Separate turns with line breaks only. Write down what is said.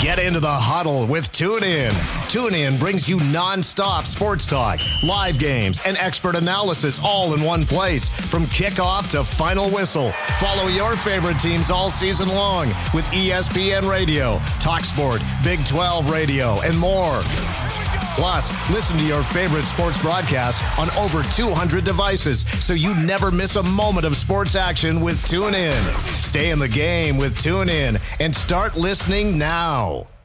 Get into the huddle with TuneIn. TuneIn brings you nonstop sports talk, live games, and expert analysis all in one place from kickoff to final whistle. Follow your favorite teams all season long with ESPN Radio, TalkSport, Big 12 Radio, and more. Plus, listen to your favorite sports broadcasts on over 200 devices so you never miss a moment of sports action with TuneIn. Stay in the game with TuneIn and start listening now.